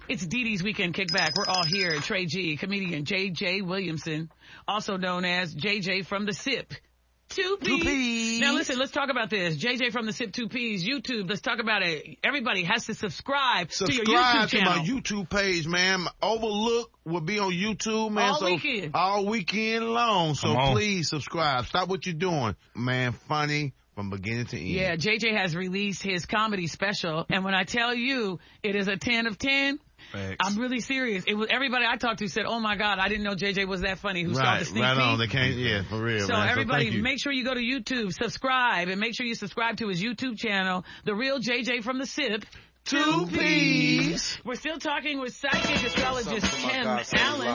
It's Dee Dee's Weekend Kickback. We're all here. Trey G, comedian J.J. Williamson, also known as J.J. from the SIP. 2Ps. Now listen, let's talk about this. JJ from the SIP 2Ps, YouTube. Let's talk about it. Everybody has to subscribe to your YouTube channel. Subscribe to my YouTube page, man. Overlook will be on YouTube, man. All weekend long. So please subscribe. Stop what you're doing, man. Funny from beginning to end. Yeah, JJ has released his comedy special, and when I tell you it is a 10 of 10, Facts. I'm really serious. It was everybody I talked to said, "Oh my God, I didn't know JJ was that funny." Who saw the sneak peek? Right on. They can't. Yeah, for real. So man. everybody, make sure you go to YouTube, subscribe, and make sure you subscribe to his YouTube channel, The Real JJ from the SIP. 2Ps. We're still talking with psychic astrologist Tim Allen.